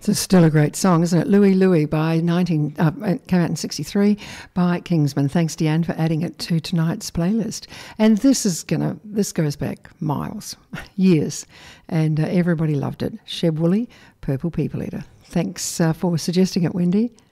It's still a great song, isn't it? Louie Louie it came out in 63 by Kingsman. Thanks, Deanne, for adding it to tonight's playlist. And this goes back miles, years, and everybody loved it. Sheb Woolley, Purple People Eater. Thanks for suggesting it, Wendy.